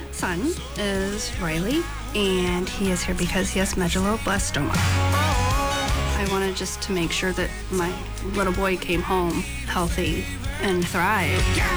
son is Riley, and he is here because he has medulloblastoma. I wanted just to make sure that my little boy came home healthy and thrived.